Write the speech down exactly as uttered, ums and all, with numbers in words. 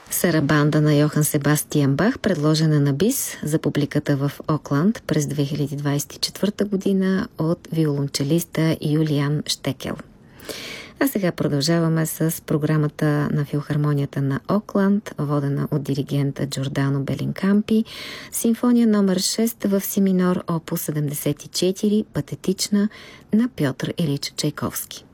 Сарабанда на Йохан Себастиан Бах, предложена на БИС за публиката в Окланд през две хиляди двадесет и четвърта година от виолончелиста Юлиан Щекел. А сега продължаваме с програмата на филхармонията на Окланд, водена от диригента Джордано Белинкампи, симфония номер шест в си минор, опус седемдесет и четири, патетична, на Пьотър Илич Чайковски.